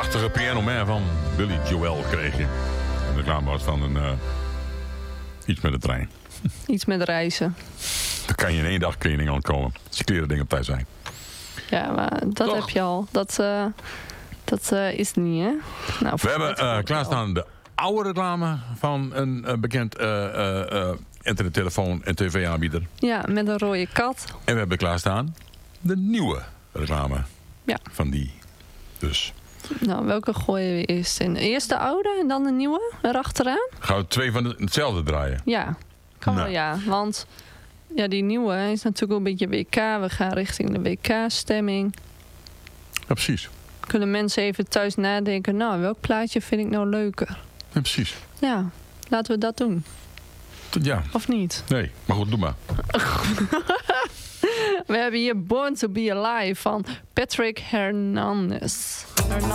prachtige Piano Man van Billy Joel kreeg je. En de reclame was van iets met de trein. Iets met reizen. Dan kan je in 1 dag in Engeland komen. Als je kleren dingen op tijd zijn. Ja, maar dat heb je al. Dat is het niet, hè? Nou, we hebben klaarstaan de oude reclame van een bekend internettelefoon- en tv-aanbieder. Ja, met een rode kat. En we hebben klaarstaan de nieuwe reclame van die. Dus. Nou, welke gooien we eerst in? Eerst de oude en dan de nieuwe erachteraan? Gaan we 2 van hetzelfde draaien? Ja, kan wel ja. Want ja, die nieuwe is natuurlijk een beetje WK. We gaan richting de WK-stemming. Ja, precies. Kunnen mensen even thuis nadenken, nou, welk plaatje vind ik nou leuker? Ja, precies. Ja, laten we dat doen. Ja. Of niet? Nee, maar goed, doe maar. We hebben hier Born to be Alive van Patrick Hernandez.